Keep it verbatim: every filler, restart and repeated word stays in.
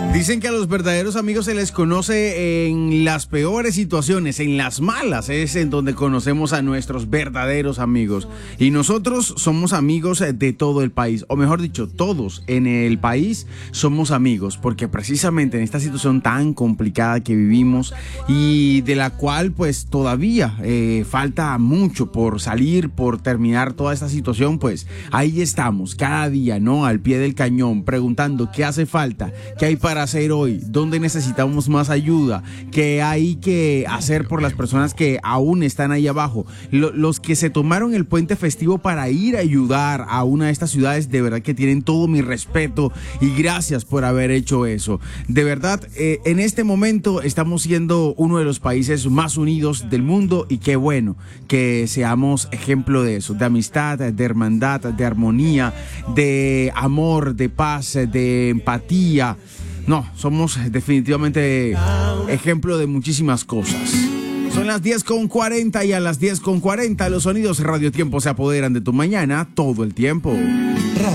Dicen que a los verdaderos amigos se les conoce en las peores situaciones, en las malas, es en donde conocemos a nuestros verdaderos amigos. Y nosotros somos amigos de todo el país, o mejor dicho, todos en el país somos amigos, porque precisamente en esta situación tan complicada que vivimos y de la cual pues todavía eh, falta mucho por salir, por terminar toda esta situación, pues ahí estamos cada día, ¿no? Al pie del cañón, preguntando qué hace falta, qué hay para hacer hoy, dónde necesitamos más ayuda, qué hay que hacer por las personas que aún están ahí abajo, Lo, los que se tomaron el puente festivo para ir a ayudar a una de estas ciudades, de verdad que tienen todo mi respeto y gracias por haber hecho eso. De verdad, eh, en este momento estamos siendo uno de los países más unidos del mundo y qué bueno que seamos ejemplo de eso, de amistad, de hermandad, de armonía, de amor, de paz, de empatía. No, somos definitivamente ejemplo de muchísimas cosas. Son las diez con cuarenta y a las diez con cuarenta los sonidos Radio Tiempo se apoderan de tu mañana todo el tiempo.